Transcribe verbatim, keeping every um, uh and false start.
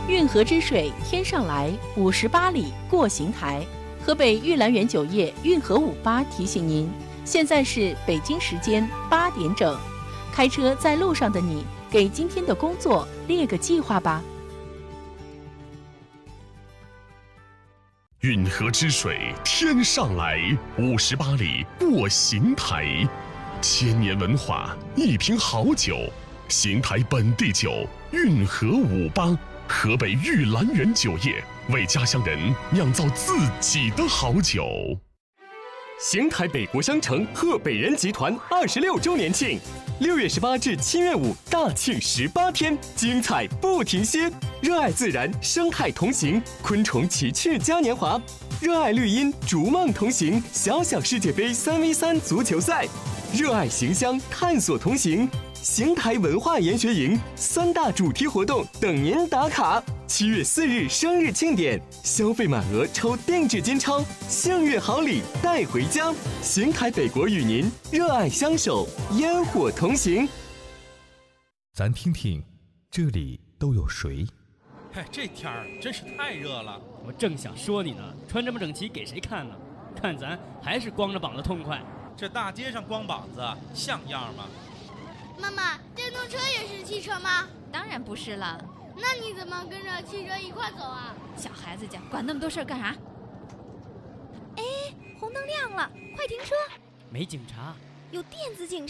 运河之水天上来，五十八里过邢台。河北玉兰园酒业运河五八提醒您，现在是北京时间八点整。开车在路上的你，给今天的工作列个计划吧。 运河之水天上来，五十八里过邢台。千年文化，一瓶好酒，邢台本地酒，运河五八，河北玉兰园酒业为家乡人酿造自己的好酒。 邢台北国商城贺北人集团二十六周年庆，六月十八至七月五大庆十八天，精彩不停歇。热爱自然，生态同行，昆虫奇趣嘉年华；热爱绿荫，逐梦同行，小小世界杯三 v 三足球赛；热爱邢乡，探索同行。邢台文化研学营三大主题活动等您打卡。七月四日生日庆典，消费满额抽定制金钞，幸运好礼带回家。邢台北国与您热爱相守，烟火同行。 咱听听，这里都有谁？ 哎，这天儿真是太热了。 我正想说你呢，穿这么整齐给谁看呢？看咱还是光着膀子痛快。 这大街上光膀子像样吗？ 妈妈，电动车也是汽车吗？ 当然不是了。 那你怎么跟着汽车一块走啊？ 小孩子家管那么多事儿干啥？哎，红灯亮了，快停车！ 没警察， 有电子警察。